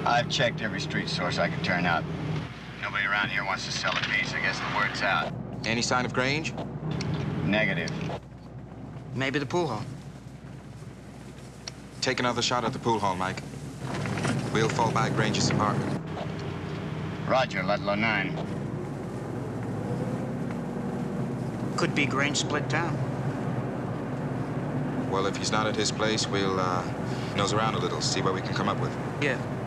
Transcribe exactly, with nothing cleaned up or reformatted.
I've checked every street source I could turn up. Nobody around here wants to sell a piece. I guess the word's out. Any sign of Grange? Negative. Maybe the pool hall. Take another shot at the pool hall, Mike. We'll fall by Grange's apartment. Roger, Ludlow nine. Could be Grange split town. Well, if he's not at his place, we'll uh, nose around a little, see what we can come up with. Yeah.